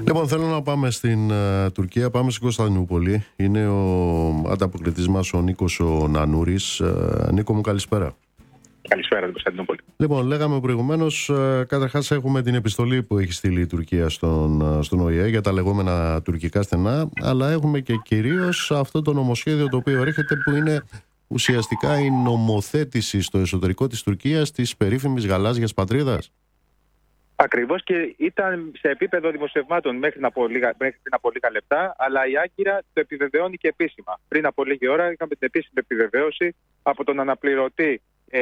Λοιπόν, θέλω να πάμε στην Τουρκία, πάμε στην Κωνσταντινούπολη. Είναι ο ανταποκριτής μας ο Νίκος ο Νανούρης. Νίκο μου, καλησπέρα. Καλησπέρα, την Κωνσταντινούπολη. Λοιπόν, λέγαμε προηγουμένως, καταρχάς έχουμε την επιστολή που έχει στείλει η Τουρκία στον ΟΗΕ για τα λεγόμενα τουρκικά στενά, αλλά έχουμε και κυρίως αυτό το νομοσχέδιο το οποίο έρχεται, που είναι ουσιαστικά η νομοθέτηση στο εσωτερικό της Τουρκίας της περίφημης γαλάζιας πατρίδας. Ακριβώς, και ήταν σε επίπεδο δημοσιευμάτων μέχρι πριν από λίγα λεπτά, αλλά η Άγκυρα το επιβεβαιώνει και επίσημα. Πριν από λίγη ώρα είχαμε την επίσημη επιβεβαίωση από τον αναπληρωτή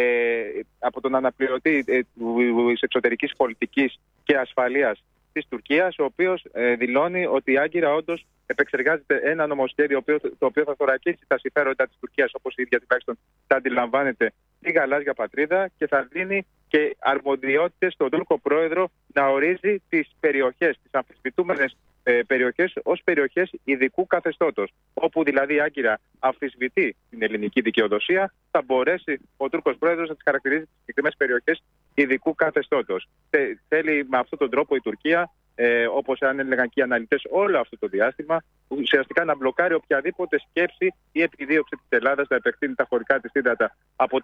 της εξωτερικής πολιτικής και ασφαλείας της Τουρκίας, ο οποίος δηλώνει ότι η Άγκυρα όντως επεξεργάζεται ένα νομοσχέδιο το οποίο θα θωρακίσει τα συμφέροντα της Τουρκίας, όπως η ίδια τουλάχιστον τα αντιλαμβάνεται, τη γαλάζια πατρίδα, και θα δίνει και αρμοδιότητες στον Τούρκο πρόεδρο να ορίζει τις περιοχές, τις αμφισβητούμενες περιοχές, ως περιοχές ειδικού καθεστώτος. Όπου δηλαδή η Άγκυρα αμφισβητεί την ελληνική δικαιοδοσία, θα μπορέσει ο Τούρκος πρόεδρος να τις χαρακτηρίζει τις συγκεκριμένες περιοχές ειδικού καθεστώτος. Θέλει με αυτόν τον τρόπο η Τουρκία, όπως αν έλεγαν και οι αναλυτές όλο αυτό το διάστημα, ουσιαστικά να μπλοκάρει οποιαδήποτε σκέψη ή επιδίωξη της Ελλάδας να επεκτείνει τα χωρικά της ύδατα από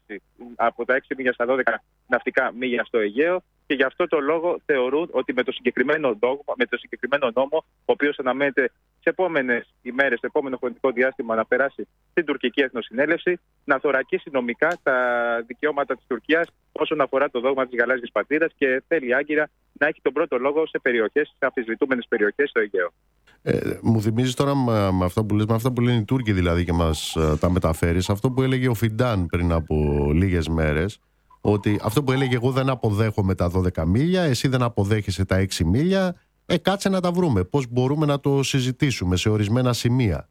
τα 6 μίλια στα 12 ναυτικά μίλια στο Αιγαίο, και γι' αυτό το λόγο θεωρούν ότι με το συγκεκριμένο νόμο, ο οποίος αναμένεται σε επόμενες ημέρες, σε επόμενο χρονικό διάστημα να περάσει στην τουρκική εθνοσυνέλευση, να θωρακίσει νομικά τα δικαιώματα της Τουρκίας όσον αφορά το δόγμα της γαλάζιας πατρίδας, και θέλει η Άγκυρα να έχει τον πρώτο λόγο σε αμφισβητούμενες περιοχές στο Αιγαίο. Μου θυμίζεις τώρα με αυτά που λες, με αυτά που λένε οι Τούρκοι δηλαδή, και μας τα μεταφέρεις, αυτό που έλεγε ο Φιντάν πριν από λίγες μέρες, ότι αυτό που έλεγε εγώ δεν αποδέχομαι τα 12 μίλια, εσύ δεν αποδέχεσαι τα 6 μίλια, κάτσε να τα βρούμε, πώς μπορούμε να το συζητήσουμε σε ορισμένα σημεία.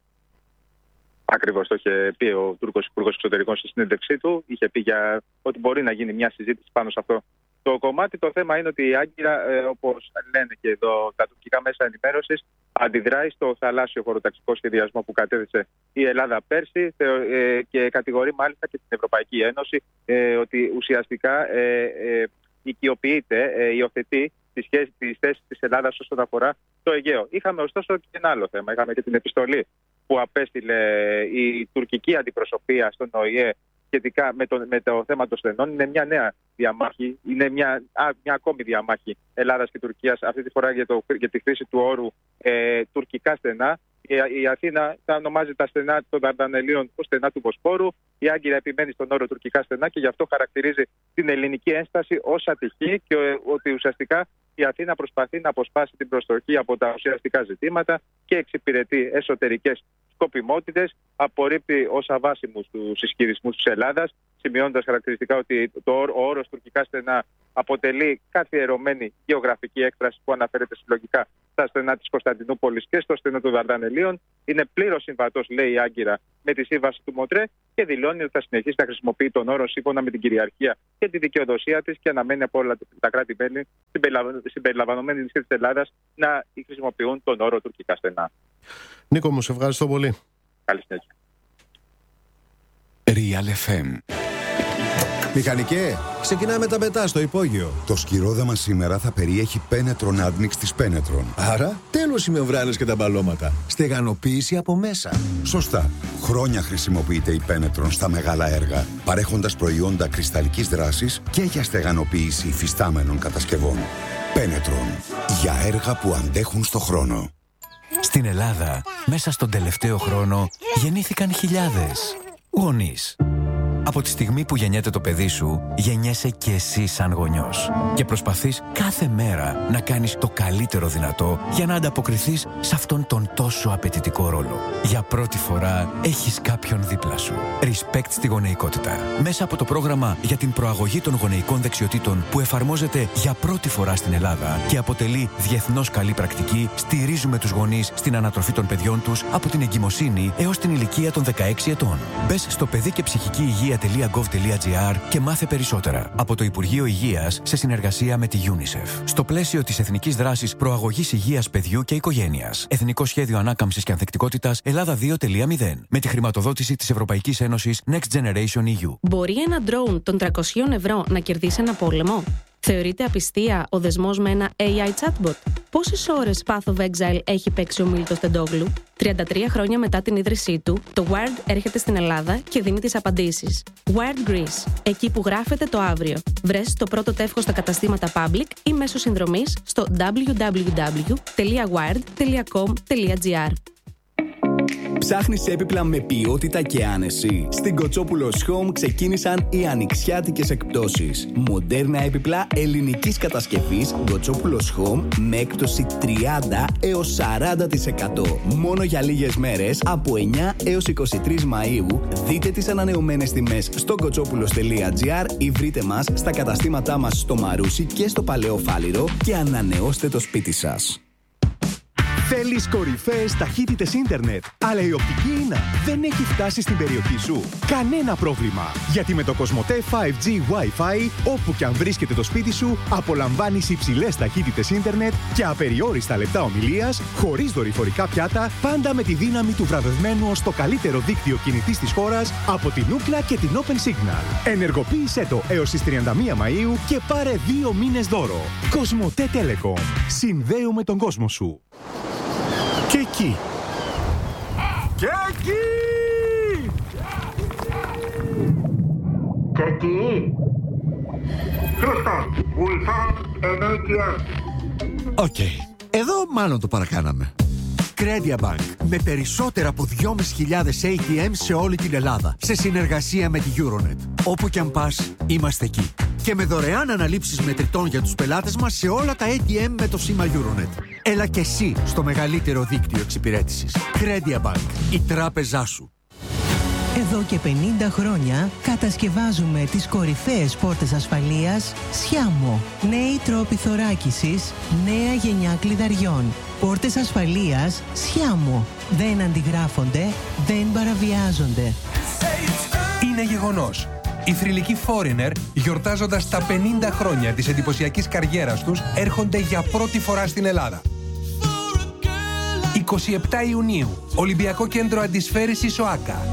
Ακριβώς το είχε πει ο Τούρκος Υπουργός Εξωτερικών στη συνέντευξή του. Είχε πει ότι μπορεί να γίνει μια συζήτηση πάνω σε αυτό το κομμάτι. Το θέμα είναι ότι η Άγκυρα, όπως λένε και εδώ τα τουρκικά μέσα ενημέρωσης, αντιδράει στο θαλάσσιο χωροταξικό σχεδιασμό που κατέθεσε η Ελλάδα πέρσι, και κατηγορεί μάλιστα και την Ευρωπαϊκή Ένωση ότι ουσιαστικά οικειοποιείται, υιοθετεί τις θέσεις της Ελλάδας όσον αφορά το Αιγαίο. Είχαμε ωστόσο και ένα άλλο θέμα. Είχαμε και την επιστολή που απέστειλε η τουρκική αντιπροσωπεία στον ΟΗΕ σχετικά με το θέμα των στενών. Είναι μια νέα διαμάχη, είναι μια ακόμη διαμάχη Ελλάδας και Τουρκίας, αυτή τη φορά για τη χρήση του όρου τουρκικά στενά. Η Αθήνα θα ονομάζει τα στενά των Δαρδανελίων ως στενά του Βοσπόρου. Η Άγκυρα επιμένει στον όρο τουρκικά στενά, και γι' αυτό χαρακτηρίζει την ελληνική ένσταση ως ατυχή, και ότι ουσιαστικά η Αθήνα προσπαθεί να αποσπάσει την προστοχή από τα ουσιαστικά ζητήματα και εξυπηρετεί εσωτερικές σκοπιμότητες, απορρίπτει ως αβάσιμους τους ισχυρισμούς της Ελλάδας, σημειώνοντας χαρακτηριστικά ότι ο όρος τουρκικά στενά αποτελεί καθιερωμένη γεωγραφική έκφραση που αναφέρεται συλλογικά στα στενά της Κωνσταντινούπολης και στο στενό των Δαρδανελίων. Είναι πλήρως συμβατός, λέει η Άγκυρα, με τη σύμβαση του Μοντρέ, και δηλώνει ότι θα συνεχίσει να χρησιμοποιεί τον όρο σύμφωνα με την κυριαρχία και τη δικαιοδοσία της, και αναμένει από όλα τα κράτη-μέλη, συμπεριλαμβανομένη της Ελλάδας, να χρησιμοποιούν τον όρο τουρκικά στενά. Νίκο μου, σε ευχαριστώ πολύ. Καλή συνέχεια. Real FM. Μηχανικέ, ξεκινάμε τα μετά στο υπόγειο. Το σκυρόδεμα σήμερα θα περιέχει Penetron Admix της Penetron. Άρα, τέλος οι μεμβράνες και τα μπαλώματα. Στεγανοποίηση από μέσα. Σωστά. Χρόνια χρησιμοποιείται η Penetron στα μεγάλα έργα, παρέχοντας προϊόντα κρυσταλλικής δράσης και για στεγανοποίηση υφιστάμενων κατασκευών. Penetron. Για έργα που αντέχουν στο χρόνο. Στην Ελλάδα, μέσα στον τελευταίο χρόνο, γεννήθηκαν χιλιάδες γονείς. Από τη στιγμή που γεννιέται το παιδί σου, γεννιέσαι και εσύ σαν γονιός. Και προσπαθείς κάθε μέρα να κάνεις το καλύτερο δυνατό για να ανταποκριθείς σε αυτόν τον τόσο απαιτητικό ρόλο. Για πρώτη φορά έχεις κάποιον δίπλα σου. Respect στη γονεϊκότητα. Μέσα από το πρόγραμμα για την προαγωγή των γονεϊκών δεξιοτήτων που εφαρμόζεται για πρώτη φορά στην Ελλάδα και αποτελεί διεθνώς καλή πρακτική, στηρίζουμε τους γονείς στην ανατροφή των παιδιών τους από την εγκυμοσύνη έως την ηλικία των 16 ετών. Μπες στο παιδί και ψυχική υγεία.gov.gr και μάθε περισσότερα από το Υπουργείο Υγείας σε συνεργασία με τη UNICEF. Στο πλαίσιο της Εθνικής Δράσης Προαγωγής Υγείας Παιδιού και Οικογένειας. Εθνικό Σχέδιο Ανάκαμψης και Ανθεκτικότητας Ελλάδα 2.0. Με τη χρηματοδότηση της Ευρωπαϊκής Ένωσης Next Generation EU. Μπορεί ένα drone των 300 ευρώ να κερδίσει ένα πόλεμο? Θεωρείται απιστία ο δεσμός με ένα AI chatbot? Πόσες ώρες Path of Exile έχει παίξει ο Μίλτος Τεντόγλου? 33 χρόνια μετά την ίδρυσή του, το Wired έρχεται στην Ελλάδα και δίνει τις απαντήσεις. Wired Greece, εκεί που γράφεται το αύριο. Βρες το πρώτο τεύχος στα καταστήματα Public ή μέσω συνδρομής στο www.wired.com.gr. Ψάχνεις έπιπλα με ποιότητα και άνεση? Στην Κοτσόπουλος Home ξεκίνησαν οι ανοιξιάτικες εκπτώσεις. Μοντέρνα έπιπλα ελληνικής κατασκευής Κοτσόπουλος Home με έκπτωση 30 έως 40%. Μόνο για λίγες μέρες από 9 έως 23 Μαΐου. Δείτε τις ανανεωμένες τιμές στο κοτσόπουλος.gr ή βρείτε μας στα καταστήματά μας στο Μαρούσι και στο Παλαιό Φάληρο και ανανεώστε το σπίτι σας. Θέλεις κορυφαίες ταχύτητες ίντερνετ, αλλά η οπτική ίνα δεν έχει φτάσει στην περιοχή σου? Κανένα πρόβλημα, γιατί με το Κοσμοτέ 5G Wi-Fi, όπου και αν βρίσκεται το σπίτι σου, απολαμβάνεις υψηλές ταχύτητες ίντερνετ και απεριόριστα λεπτά ομιλίας, χωρίς δορυφορικά πιάτα, πάντα με τη δύναμη του βραβευμένου ως το καλύτερο δίκτυο κινητής της χώρας από την Ookla και την Open Signal. Ενεργοποίησέ το έως τις 31 Μαΐου και πάρε 2 μήνες δώρο. Κοσμοτέ Telecom. Συνδέουμε τον κόσμο σου. Και εκεί. Και εκεί. Και εκεί. Χρήστος, Ulsan Energia. Οκ. Εδώ μάλλον το παρακάναμε. Credia Bank. Με περισσότερα από 2.500 ATM σε όλη την Ελλάδα. Σε συνεργασία με τη Euronet. Όπου κι αν πας, είμαστε εκεί. Και με δωρεάν αναλήψεις μετρητών για τους πελάτες μας σε όλα τα ATM με το σήμα Euronet. Έλα και εσύ στο μεγαλύτερο δίκτυο εξυπηρέτησης. Credia Bank. Η τράπεζά σου. Εδώ και 50 χρόνια κατασκευάζουμε τις κορυφαίες πόρτες ασφαλείας Sciamo. Νέοι τρόποι θωράκισης, νέα γενιά κλειδαριών. Πόρτες ασφαλείας Sciamo. Δεν αντιγράφονται, δεν παραβιάζονται. Είναι γεγονός. Οι θρυλικοί Foreigner, γιορτάζοντας τα 50 χρόνια της εντυπωσιακής καριέρας τους, έρχονται για πρώτη φορά στην Ελλάδα. 27 Ιουνίου, Ολυμπιακό Κέντρο Αντισφαίρησης ΟΑΚΑ.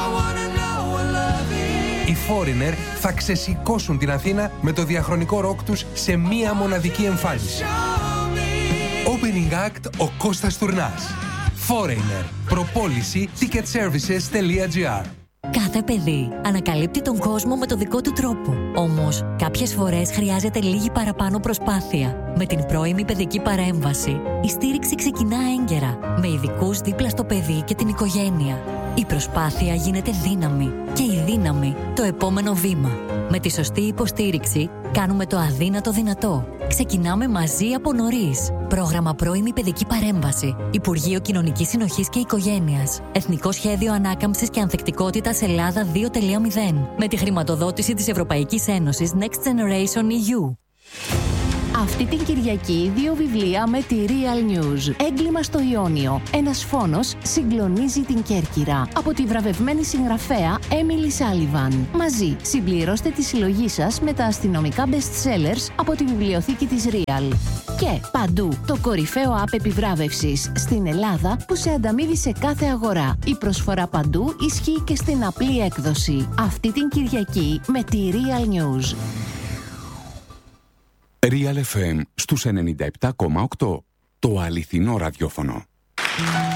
Οι Foreigner θα ξεσηκώσουν την Αθήνα με το διαχρονικό ροκ τους σε μία μοναδική εμφάνιση. Opening Act ο Κώστας Τουρνάς. Foreigner. Προπόληση ticketservices.gr. Κάθε παιδί ανακαλύπτει τον κόσμο με το δικό του τρόπο. Όμως, κάποιες φορές χρειάζεται λίγη παραπάνω προσπάθεια. Με την πρώιμη παιδική παρέμβαση, η στήριξη ξεκινά έγκαιρα, με ειδικούς δίπλα στο παιδί και την οικογένεια. Η προσπάθεια γίνεται δύναμη και η δύναμη το επόμενο βήμα. Με τη σωστή υποστήριξη, κάνουμε το αδύνατο δυνατό. Ξεκινάμε μαζί από νωρίς. Πρόγραμμα Πρώιμη Παιδική Παρέμβαση. Υπουργείο Κοινωνικής Συνοχής και Οικογένειας. Εθνικό Σχέδιο Ανάκαμψης και Ανθεκτικότητας Ελλάδα 2.0. Με τη χρηματοδότηση της Ευρωπαϊκής Ένωσης Next Generation EU. Αυτή την Κυριακή 2 βιβλία με τη Real News. Έγκλημα στο Ιόνιο. Ένας φόνος συγκλονίζει την Κέρκυρα. Από τη βραβευμένη συγγραφέα Emily Sullivan. Μαζί συμπληρώστε τη συλλογή σας με τα αστυνομικά best-sellers από τη βιβλιοθήκη της Real. Και παντού το κορυφαίο app επιβράβευσης στην Ελλάδα που σε ανταμείβει σε κάθε αγορά. Η προσφορά παντού ισχύει και στην απλή έκδοση. Αυτή την Κυριακή με τη Real News. Real FM στους 97,8. Το αληθινό ραδιόφωνο.